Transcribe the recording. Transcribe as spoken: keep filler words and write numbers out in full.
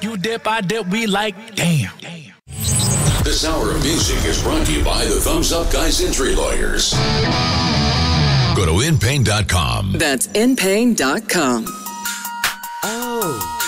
You dip, I dip, we like, damn. This hour of music is brought to you by the Thumbs Up Guys Injury Lawyers. Go to in pain dot com. That's in pain dot com. Oh.